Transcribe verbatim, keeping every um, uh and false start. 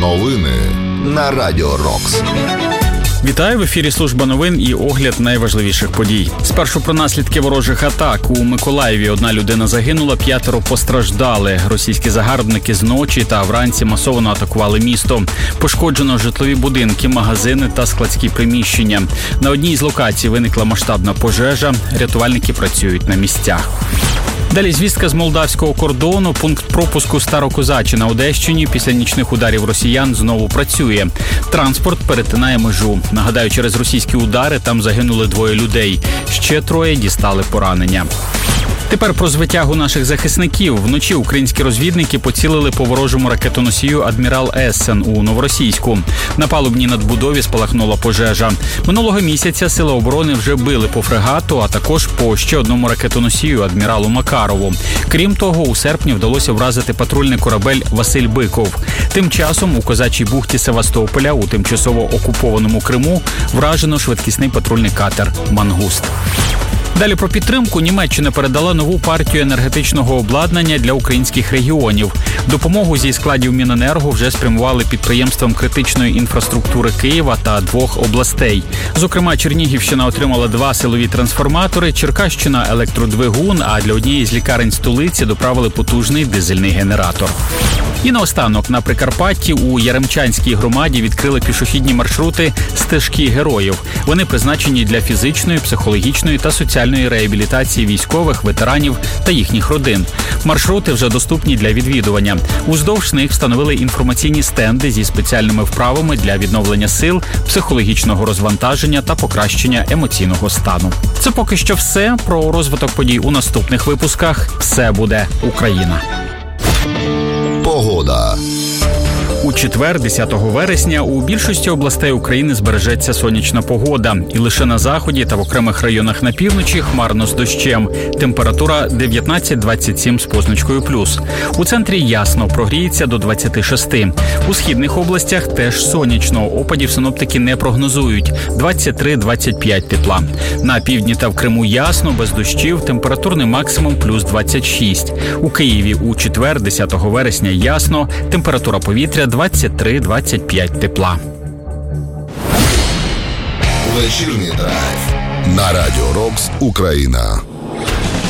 Новини на Радіо Рокс. Вітаю, в ефірі служба новин і огляд найважливіших подій. Спершу про наслідки ворожих атак. У Миколаєві одна людина загинула, п'ятеро постраждали. Російські загарбники зночі та вранці масово атакували місто. Пошкоджено житлові будинки, магазини та складські приміщення. На одній з локацій виникла масштабна пожежа. Рятувальники працюють на місцях. Далі звістка з молдавського кордону. Пункт пропуску Старокозачі на Одещині після нічних ударів росіян знову працює. Транспорт перетинає межу. Нагадаю, через російські удари там загинули двоє людей. Ще троє дістали поранення. Тепер про звитягу наших захисників. Вночі українські розвідники поцілили по ворожому ракетоносію «Адмірал Ессен» у Новоросійську. На палубній надбудові спалахнула пожежа. Минулого місяця сили оборони вже били по фрегату, а також по ще одному ракетоносію «Адміралу Макарову». Крім того, у серпні вдалося вразити патрульний корабель «Василь Биков». Тим часом у Козачій бухті Севастополя у тимчасово окупованому Криму вражено швидкісний патрульний катер «Мангуст». Далі про підтримку. Німеччина передала нову партію енергетичного обладнання для українських регіонів. Допомогу зі складів Міненерго вже спрямували підприємствам критичної інфраструктури Києва та двох областей. Зокрема, Чернігівщина отримала два силові трансформатори, Черкащина – електродвигун, а для однієї з лікарень столиці доправили потужний дизельний генератор. І наостанок, на Прикарпатті у Яремчанській громаді відкрили пішохідні маршрути «Стежки героїв». Вони призначені для фізичної, психологічної та соціальної реабілітації військових, ветеранів та їхніх родин. Маршрути вже доступні для відвідування. Уздовж них встановили інформаційні стенди зі спеціальними вправами для відновлення сил, психологічного розвантаження та покращення емоційного стану. Це поки що все. Про розвиток подій у наступних випусках. Все буде Україна. Погода. У четвер, десятого вересня, у більшості областей України збережеться сонячна погода. І лише на заході та в окремих районах на півночі хмарно з дощем. Температура дев'ятнадцять-двадцять сім з позначкою плюс. У центрі ясно, прогріється до двадцяти шести. У східних областях теж сонячно. Опадів синоптики не прогнозують. двадцять три - двадцять п'ять тепла. На півдні та в Криму ясно, без дощів, температурний максимум плюс двадцять шість. У Києві у четвер, десятого вересня, ясно, температура повітря двадцять три - двадцять п'ять тепла. Вечірній драйв на Радіо Рокс Україна.